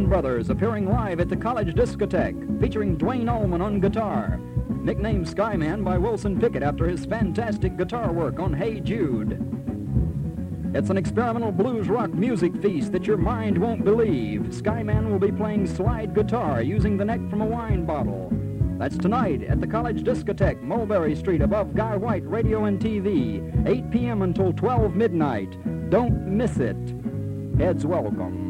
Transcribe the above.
Allman Brothers appearing live at the College Discotheque, featuring Dwayne Allman on guitar. Nicknamed Skyman by Wilson Pickett after his fantastic guitar work on Hey Jude. It's an experimental blues rock music feast that your mind won't believe. Skyman will be playing slide guitar using the neck from a wine bottle. That's tonight at the College Discotheque, Mulberry Street, above Guy White Radio and TV, 8 p.m. until 12 midnight. Don't miss it. Heads welcome.